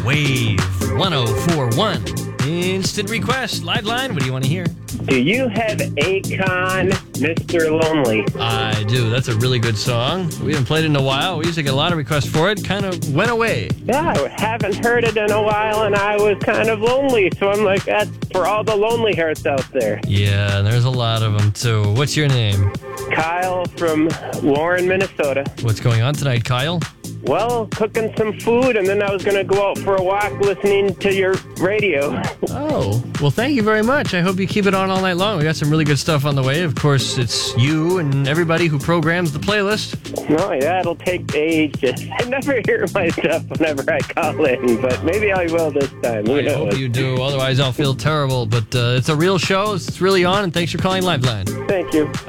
Wave 1041. Instant request. Live line. What do you want to hear? Do you have Akon, Mr. Lonely? I do. That's a really good song. We haven't played it in a while. We used to get a lot of requests for it. Kind of went away. Yeah, I haven't heard it in a while, and I was kind of lonely. So I'm like, that's for all the lonely hearts out there. Yeah, there's a lot of them, too. What's your name? Kyle from Warren, Minnesota. What's going on tonight, Kyle? Well, cooking some food, and then I was going to go out for a walk listening to your radio. Oh, well, thank you very much. I hope you keep it on all night long. We got some really good stuff on the way. Of course, it's you and everybody who programs the playlist. No, yeah, it'll take ages. I never hear my stuff whenever I call in, but maybe I will this time. I hope you do. Otherwise, I'll feel terrible. But it's a real show. It's really on, and thanks for calling Liveline. Thank you.